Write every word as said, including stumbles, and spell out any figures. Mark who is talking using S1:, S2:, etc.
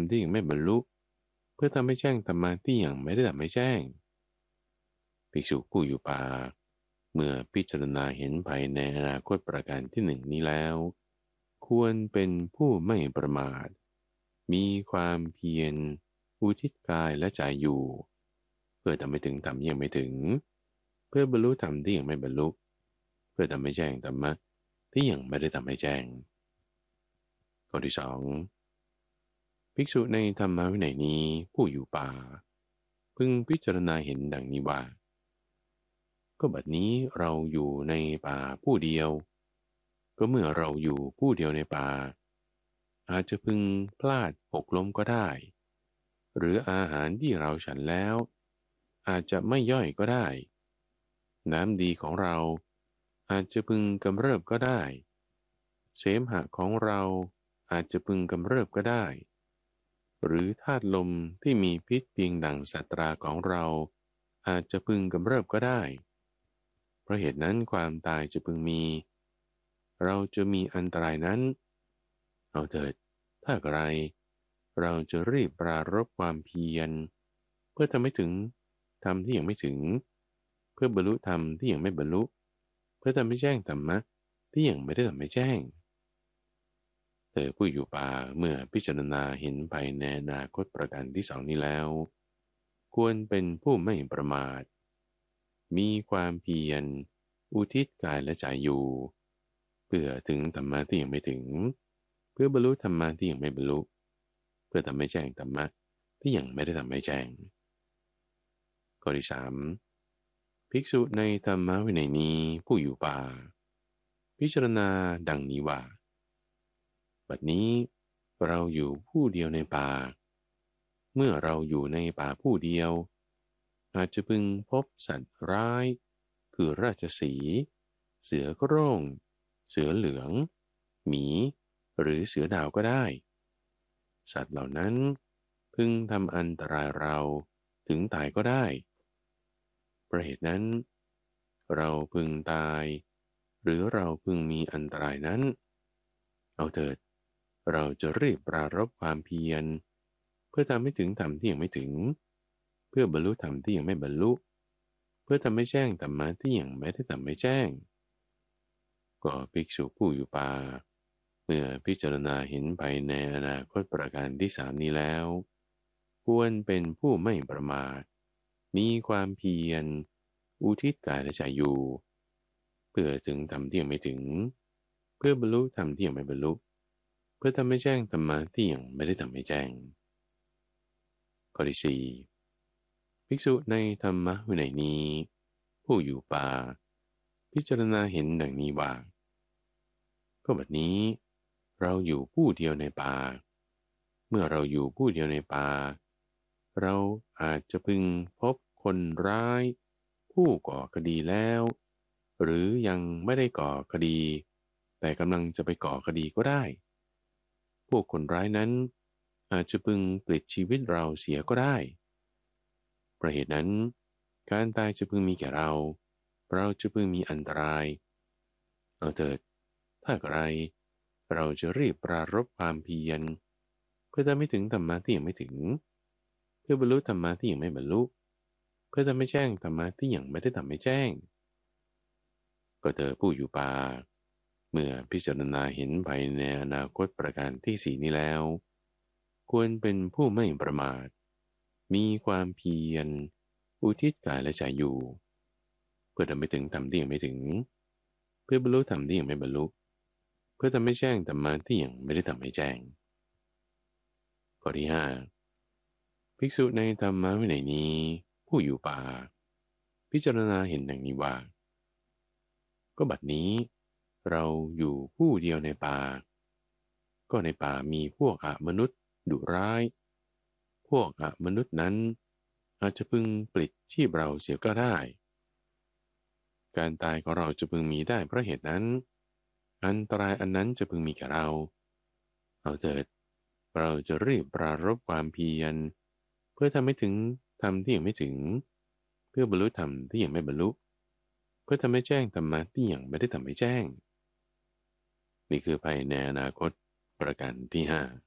S1: ที่ยังไม่บรรลุเพื่อทำให้แจ้งธรรมะที่ยังไม่ได้ทำให้แจ้งภิกษุผู้อยู่ป่าเมื่อพิจารณาเห็นภายในอนาคตประการที่หนึ่งนี้แล้วควรเป็นผู้ไม่ประมาทมีความเพียรอุทิศกายและใจอยู่เพื่อทำให้ถึงธรรมยังไม่ถึงเพื่อบรรลุธรรมที่ยังไม่บรรลุเพื่อทำให้แจ้งธรรมะที่ยังไม่ได้ทำให้แจ้งข้อที่สองภิกษุในธรรมวินัยนี้ผู้อยู่ป่าพึงพิจารณาเห็นดังนี้ว่าก็บัดนี้เราอยู่ในป่าผู้เดียวก็เมื่อเราอยู่ผู้เดียวในป่าอาจจะพึงพลาดหกล้มก็ได้หรืออาหารที่เราฉันแล้วอาจจะไม่ย่อยก็ได้น้ำดีของเราอาจจะพึงกำเริบก็ได้เสมหะของเราอาจจะพึงกำเริบก็ได้หรือธาตุลมที่มีพิษเพียงดั่งสัตราของเราอาจจะพึงกำเริบก็ได้เพราะเหตุนั้นความตายจะพึงมีเราจะมีอันตรายนั้นเอาเถิดถ้าอะไรเราจะรีบปรารภความเพียรเพื่อทำให้ถึงธรรมที่ยังไม่ถึงเพื่อบรรลุธรรมที่ยังไม่บรรลุเพื่อทำให้แจ้งธรรมะที่ยังไม่ได้ทำให้แจ้งเธอผู้อยู่ป่าเมื่อพิจารณาเห็นภายในอนาคตประการที่สองนี้แล้วควรเป็นผู้ไม่ประมาทมีความเพียรอุทิศกายและใจอยู่เพื่อถึงธรรมะที่ยังไม่ถึงเพื่อบรรลุธรรมะที่ยังไม่บรรลุเพื่อทำให้แจ้งธรรมะที่ยังไม่ได้ทำให้แจ้งข้อที่สามภิกษุในธรรมวินัยนี้ผู้อยู่ป่าพิจารณาดังนี้ว่าบัดนี้เราอยู่ผู้เดียวในป่าเมื่อเราอยู่ในป่าผู้เดียวอาจจะพึงพบสัตว์ร้ายคือราชสีห์เสือโคร่งเสือเหลืองหมีหรือเสือดาวก็ได้สัตว์เหล่านั้นพึงทำอันตรายเราถึงตายก็ได้เพราะเหตุนั้นเราพึงตายหรือเราพึงมีอันตรายนั้นเอาเถิดเราจะรีบปรารภความเพียรเพื่อทำให้ถึงธรรมที่ยังไม่ถึงเพื่อบรรลุธรรมที่ยังไม่บรรลุเพื่อทำให้แจ้งธรรมะที่ยังไม่ได้ทำให้แจ้งก็ภิกษุผู้อยู่ป่าเมื่อพิจารณาเห็นไปในอนาคตประการที่สามนี้แล้วควรเป็นผู้ไม่ประมาทมีความเพียรอุทิศกายและใจอยู่เพื่อถึงธรรมที่ยังไม่ถึงเพื่อบรรลุธรรมที่ยังไม่บรรลุเพื่อทำให้แจ้งธรรมะที่ยังไม่ได้ทำให้แจ้งข้อที่สี่ภิกษุในธรรมวินัยนี้ผู้อยู่ป่าพิจารณาเห็นดังนี้ว่าก็บัดนี้เราอยู่ผู้เดียวในป่าเมื่อเราอยู่ผู้เดียวในป่าเราอาจจะพึงพบคนร้ายผู้ก่อคดีแล้วหรือยังไม่ได้ก่อคดีแต่กำลังจะไปก่อคดีก็ได้พวกคนร้ายนั้นอาจจะพึงปลิดชีวิตเราเสียก็ได้เพราะเหตุนั้นการตายจะพึงมีแก่เราเราจะพึงมีอันตรายเอาเถิดถ้าอะไรเราจะรีบปรารภความเพียรเพื่อทำให้ถึงธรรมะที่ยังไม่ถึงเพื่อบรรลุธรรมะที่ยังไม่บรรลุเพื่อทำให้แจ้งธรรมะที่ยังไม่ได้ทำให้แจ้งก็เธอผู้อยู่ป่าเมื่อพิจารณาเห็นภายในอนาคตประการที่สี่นี้แล้วควรเป็นผู้ไม่ประมาทมีความเพียรอุทิศกายและใจอยู่เพื่อทำให้ถึงธรรมที่ยังไม่ถึงเพื่อบรรลุธรรมที่ยังไม่บรรลุเพื่อทำให้แจ้งธรรมะที่ยังไม่ได้ทำให้แจ้งข้อที่ห้าภิกษุในธรรมวินัยนี้ผู้อยู่ป่าพิจารณาเห็นดังนี้ว่าก็บัดนี้เราอยู่ผู้เดียวในป่าก็ในป่ามีพวกอมนุษย์ดุร้ายพวกอมนุษย์นั้นอาจจะพึงปลิดชีพเราเสียก็ได้การตายของเราจะพึงมีได้เพราะเหตุนั้นอันตรายอันนั้นจะพึงมีแก่เราเอาเถิดเราจะรีบปรารภความเพียรเพื่อทำให้ถึงธรรมที่ยังไม่ถึงเพื่อบรรลุธรรมที่ยังไม่บรรลุเพื่อทำให้แจ้งธรรมะที่ยังไม่ได้ทำให้แจ้งนี่คือภายในอนาคตประการที่ห้า